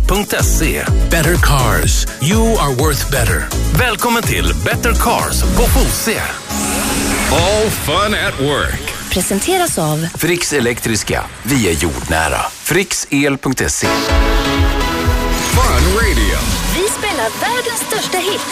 Fosse.se. Better cars. You are worth better. Välkommen till Better Cars på Fosse. All fun at work. Presenteras av Fricks Elektriska. Vi är jordnära. Fricksel.se. Fun radio. Vi spelar världens största hit.